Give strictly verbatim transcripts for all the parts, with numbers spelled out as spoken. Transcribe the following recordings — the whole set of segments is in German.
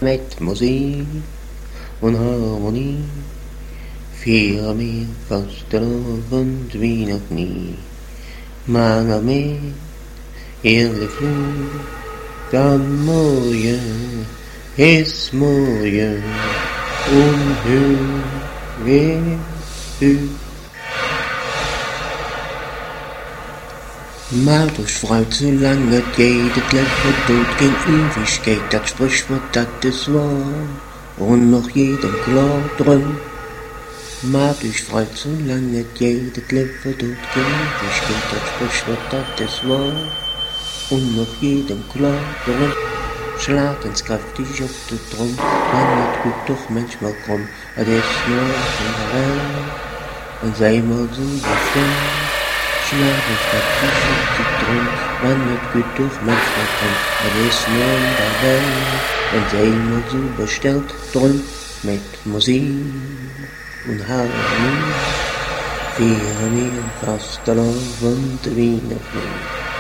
Mit Musik und Harmonie fiel mir fast der Abend wie noch nie. Mange med hele flug, dann morgen ist morgen und hur vet du. Macht euch frei, zu lange geht, das Leben tut kein Ewigkeit, das Sprichwort, das ist wahr, und noch jedem klar drin. Macht euch frei, zu lange geht, das Leben tut kein Ewigkeit, das Sprichwort, das ist wahr, und noch jedem klar drin. Schlag ins kräftig auf den Drum, man wird gut doch manchmal kommen, das ist nur in der Welt, und sei mal so befreit. Schlag ins kräftig auf den Drum, man wird gut doch manchmal kommen, das ist nur in der Welt, und sei mal so bestellt drum, mit Musik und Harmonie, wäre mir fast der Abend wie noch nie.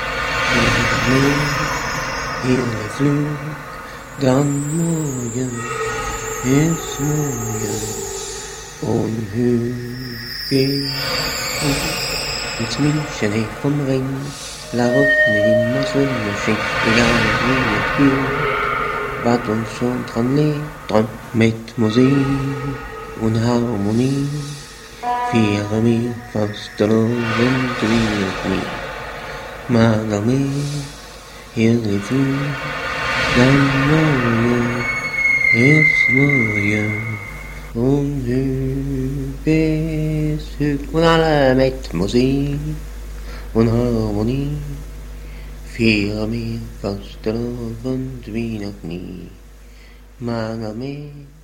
Hele Flug, dann morgen ist morgen und hur geht ins München hey vom Ring, la Route immer Sonne schien, egal wie es geht, wat uns schon dran liegt, dran mit Musik und Harmonie, wäre mir fast der Abend wie noch nie. Mal mit hele Flug, dann morgen ist morgen und hur bis hüt. Und alle mit Musik und Harmonie, für mir fast der Abend wie noch nie. Mal mit